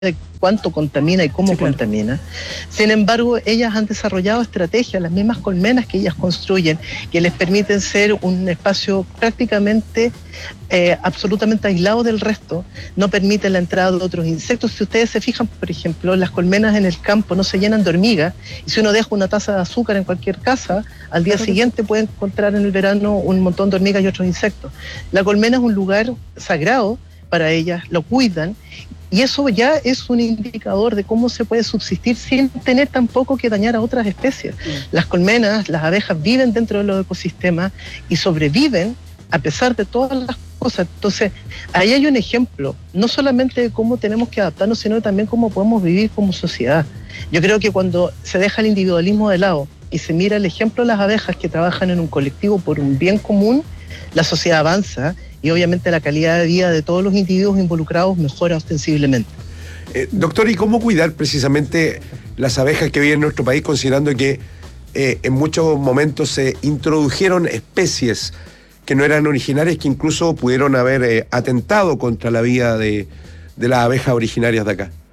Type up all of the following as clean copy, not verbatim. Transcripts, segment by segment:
de cuánto contamina y cómo contamina. Sin embargo, ellas han desarrollado estrategias, las mismas colmenas que ellas construyen, que les permiten ser un espacio prácticamente absolutamente aislado del resto, no permiten la entrada de otros insectos. Si ustedes se fijan, por ejemplo, las colmenas en el campo no se llenan de hormigas, y si uno deja una taza de azúcar en cualquier casa, al día siguiente puede encontrar en el verano un montón de hormigas y otros insectos. La colmena es un lugar sagrado para ellas, lo cuidan, y eso ya es un indicador de cómo se puede subsistir sin tener tampoco que dañar a otras especies. Las colmenas, las abejas viven dentro de los ecosistemas y sobreviven a pesar de todas las cosas. Entonces, ahí hay un ejemplo, no solamente de cómo tenemos que adaptarnos, sino también cómo podemos vivir como sociedad. Yo creo que cuando se deja el individualismo de lado y se mira el ejemplo de las abejas que trabajan en un colectivo por un bien común, la sociedad avanza y obviamente la calidad de vida de todos los individuos involucrados mejora ostensiblemente. Doctor, ¿y cómo cuidar precisamente las abejas que viven en nuestro país, considerando que en muchos momentos se introdujeron especies que no eran originarias, que incluso pudieron haber atentado contra la vida de las abejas originarias de acá?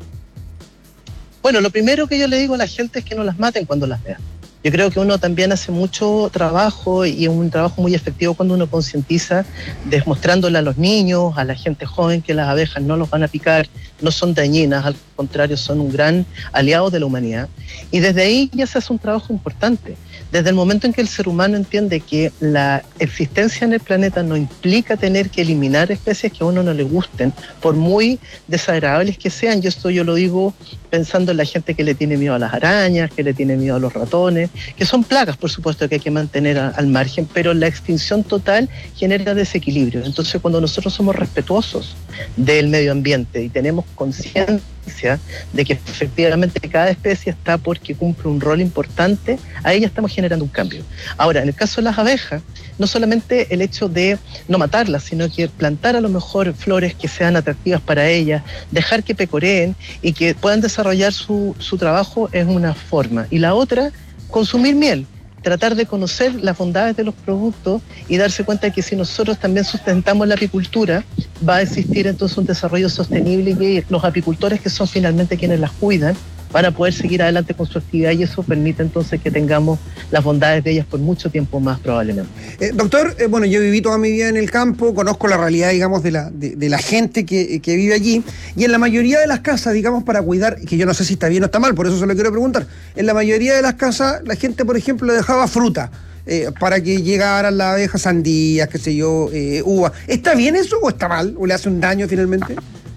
Bueno, lo primero que yo le digo a la gente es que no las maten cuando las vean. Yo creo que uno también hace mucho trabajo, y es un trabajo muy efectivo cuando uno concientiza, demostrándole a los niños, a la gente joven, que las abejas no los van a picar, no son dañinas, al contrario, son un gran aliado de la humanidad. Y desde ahí ya se hace un trabajo importante. Desde el momento en que el ser humano entiende que la existencia en el planeta no implica tener que eliminar especies que a uno no le gusten, por muy desagradables que sean. Yo lo digo pensando en la gente que le tiene miedo a las arañas, que le tiene miedo a los ratones, que son plagas, por supuesto, que hay que mantener al margen, pero la extinción total genera desequilibrio. Entonces, cuando nosotros somos respetuosos del medio ambiente y tenemos conciencia de que efectivamente cada especie está porque cumple un rol importante, ahí ya estamos generando un cambio. Ahora, en el caso de las abejas, no solamente el hecho de no matarlas, sino que plantar a lo mejor flores que sean atractivas para ellas, dejar que pecoreen y que puedan desarrollar su trabajo es una forma. Y la otra, consumir miel. Tratar de conocer las bondades de los productos y darse cuenta de que si nosotros también sustentamos la apicultura, va a existir entonces un desarrollo sostenible, y los apicultores, que son finalmente quienes las cuidan, van a poder seguir adelante con su actividad, y eso permite entonces que tengamos las bondades de ellas por mucho tiempo más, probablemente. Doctor, bueno, yo viví toda mi vida en el campo, conozco la realidad, digamos, de la gente que vive allí, y en la mayoría de las casas, digamos, para cuidar, que yo no sé si está bien o está mal, por eso se lo quiero preguntar, en la mayoría de las casas la gente, por ejemplo, le dejaba fruta para que llegaran las abejas, sandías, qué sé yo, uvas. ¿Está bien eso o está mal? ¿O le hace un daño finalmente?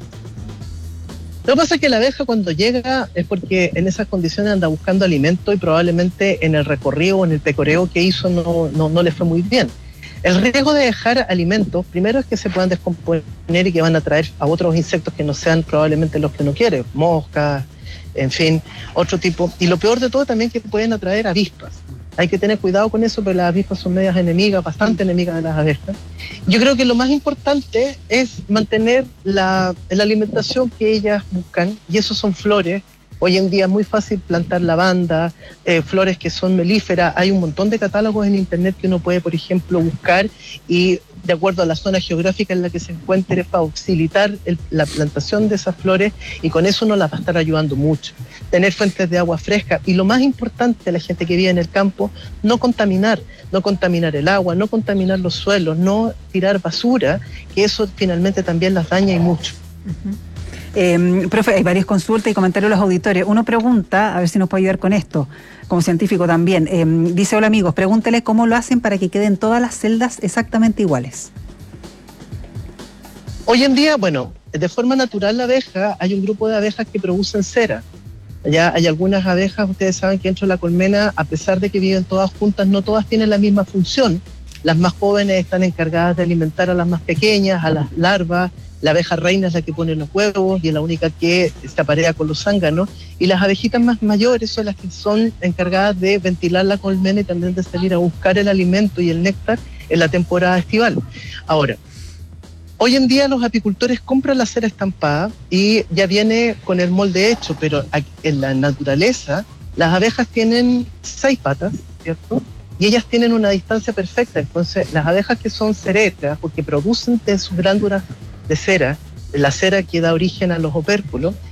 Lo que pasa es que la abeja, cuando llega, es porque en esas condiciones anda buscando alimento, y probablemente en el recorrido o en el pecoreo que hizo no le fue muy bien. El riesgo de dejar alimentos, primero, es que se puedan descomponer y que van a traer a otros insectos que no sean probablemente los que uno quiere, moscas, en fin, otro tipo. Y lo peor de todo también, que pueden atraer avispas. Hay que tener cuidado con eso, pero las avispas son medias enemigas, bastante enemigas de las abejas. Yo creo que lo más importante es mantener la alimentación que ellas buscan, y eso son flores. Hoy en día es muy fácil plantar lavanda, flores que son melíferas. Hay un montón de catálogos en internet que uno puede, por ejemplo, buscar, y de acuerdo a la zona geográfica en la que se encuentre, facilitar la plantación de esas flores, y con eso uno las va a estar ayudando mucho. Tener fuentes de agua fresca, y lo más importante, la gente que vive en el campo, no contaminar el agua, no contaminar los suelos, no tirar basura, que eso finalmente también las daña y mucho. Profe, hay varias consultas y comentarios de los auditores. Uno pregunta, a ver si nos puede ayudar con esto, como científico también. Dice: hola amigos, pregúntele cómo lo hacen para que queden todas las celdas exactamente iguales. Hoy en día, bueno, de forma natural la abeja, hay un grupo de abejas que producen cera. Ya hay algunas abejas, ustedes saben que dentro de la colmena, a pesar de que viven todas juntas, no todas tienen la misma función. Las más jóvenes están encargadas de alimentar a las más pequeñas, a las larvas. La abeja reina es la que pone los huevos y es la única que se aparea con los zánganos. Y las abejitas más mayores son las que son encargadas de ventilar la colmena y también de salir a buscar el alimento y el néctar en la temporada estival. Ahora, hoy en día los apicultores compran la cera estampada y ya viene con el molde hecho, pero en la naturaleza las abejas tienen 6 patas, ¿cierto? Y ellas tienen una distancia perfecta. Entonces, las abejas que son ceréteras, porque producen de sus glándulas de cera, la cera que da origen a los opérculos